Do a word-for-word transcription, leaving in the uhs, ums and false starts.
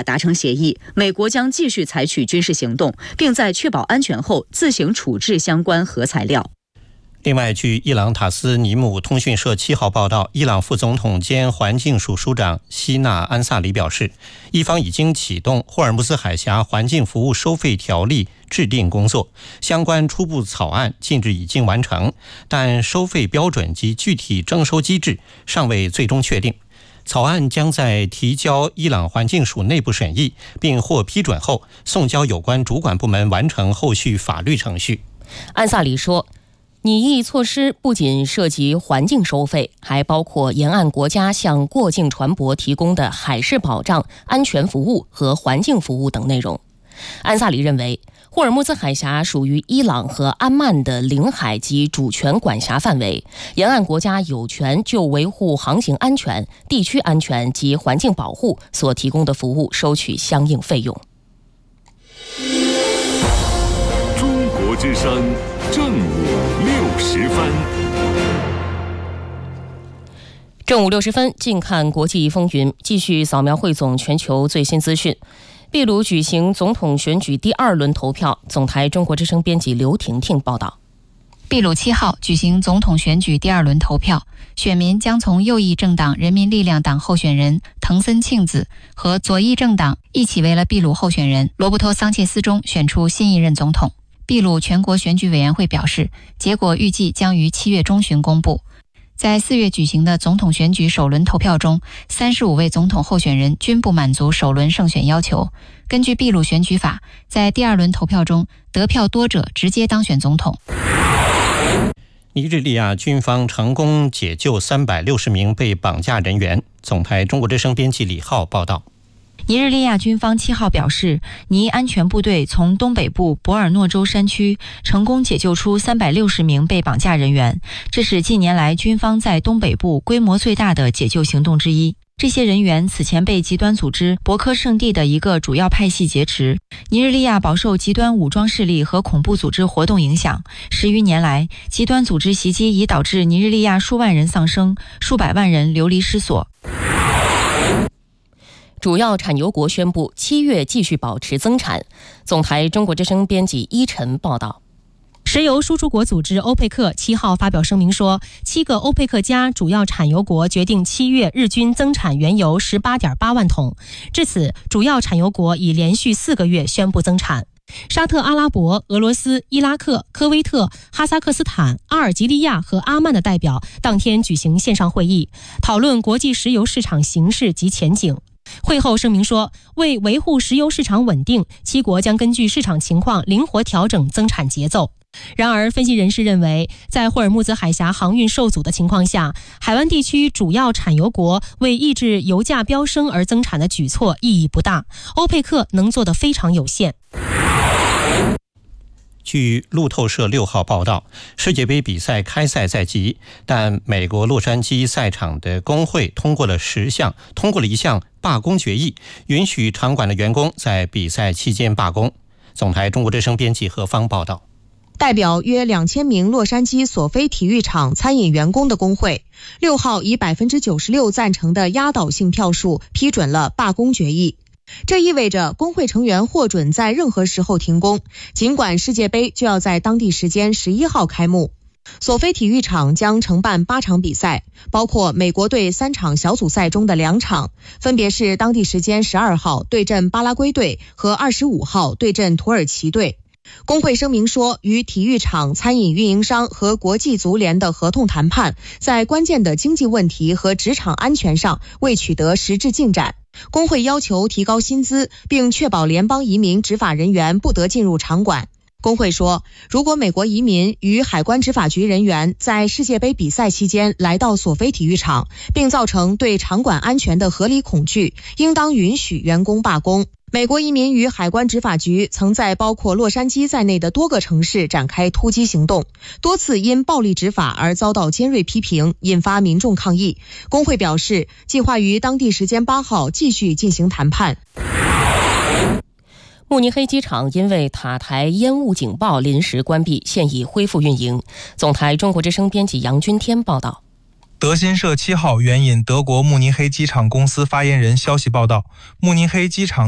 法达成协议，美国将继续采取军事行动，并在确保安全后自行处置相关核材料。 另外，据伊朗塔斯尼姆通讯社七号报道，伊朗副总统兼环境署署长希纳安萨里表示，伊方已经启动霍尔木兹海峡环境服务收费条例制定工作，相关初步草案近日已经完成，但收费标准及具体征收机制尚未最终确定。草案将在提交伊朗环境署内部审议，并获批准后送交有关主管部门完成后续法律程序。 安萨里说，拟议措施不仅涉及环境收费，还包括沿岸国家向过境船舶提供的海事保障、安全服务和环境服务等内容。安萨里认为，霍尔木兹海峡属于伊朗和安曼的领海及主权管辖范围，沿岸国家有权就维护航行安全、地区安全及环境保护所提供的服务收取相应费用。 中国之声正午六十分， 正午六十分，近看国际风云，继续扫描汇总全球最新资讯。秘鲁举行总统选举第二轮投票，总台中国之声编辑刘婷婷报道。 秘鲁七号举行总统选举第二轮投票，选民将从右翼政党人民力量党候选人藤森庆子和左翼政党一起为了秘鲁候选人罗伯托桑切斯中选出新一任总统。秘鲁全国选举委员会表示，结果预计将于七月中旬公布。在四月举行的总统选举首轮投票中，三十五位总统候选人均不满足首轮胜选要求。根据秘鲁选举法，在第二轮投票中，得票多者直接当选总统。 尼日利亚军方成功解救三百六十名被绑架人员。总台中国之声编辑李浩报道。 尼日利亚军方七号表示，尼安全部队从东北部博尔诺州山区成功解救出三百六十名被绑架人员，这是近年来军方在东北部规模最大的解救行动之一。这些人员此前被极端组织博科圣地的一个主要派系劫持。尼日利亚饱受极端武装势力和恐怖组织活动影响，十余年来，极端组织袭击已导致尼日利亚数万人丧生，数百万人流离失所。 主要产油国宣布七月继续保持增产。总台中国之声编辑依晨报道。 石油输出国组织欧佩克七号发表声明说，七个欧佩克加主要产油国决定七月日均增产原油 十八点八万桶。至此，主要产油国已连续四个月宣布增产。沙特阿拉伯、俄罗斯、伊拉克、科威特、哈萨克斯坦、阿尔及利亚和阿曼的代表当天举行线上会议，讨论国际石油市场形势及前景。会后声明说，为维护石油市场稳定，七国将根据市场情况灵活调整增产节奏。然而，分析人士认为，在霍尔木兹海峡航运受阻的情况下，海湾地区主要产油国为抑制油价飙升而增产的举措意义不大，欧佩克能做得非常有限。 据路透社六号报道，世界杯比赛开赛在即，但美国洛杉矶赛场的工会通过了十项，通过了一项罢工决议，允许场馆的员工在比赛期间罢工。总台中国之声编辑何方报道。 代表约两千名洛杉矶索菲体育场餐饮员工的工会，六号以百分之九十六赞成的压倒性票数批准了罢工决议。这意味着工会成员获准在任何时候停工，尽管世界杯就要在当地时间十一号开幕。索菲体育场将承办八场比赛，包括美国队三场小组赛中的两场，分别是当地时间十二号对阵巴拉圭队和二十五号对阵土耳其队。工会声明说，与体育场、餐饮运营商和国际足联的合同谈判在关键的经济问题和职场安全上未取得实质进展。工会要求提高薪资，并确保联邦移民执法人员不得进入场馆。工会说，如果美国移民与海关执法局人员在世界杯比赛期间来到索菲体育场，并造成对场馆安全的合理恐惧，应当允许员工罢工。美国移民与海关执法局曾在包括洛杉矶在内的多个城市展开突击行动，多次因暴力执法而遭到尖锐批评，引发民众抗议。工会表示，计划于当地时间八号继续进行谈判。 慕尼黑机场因为塔台烟雾警报临时关闭，现已恢复运营。总台中国之声编辑杨君天报道。 德新社七号援引德国慕尼黑机场公司发言人消息报道，慕尼黑机场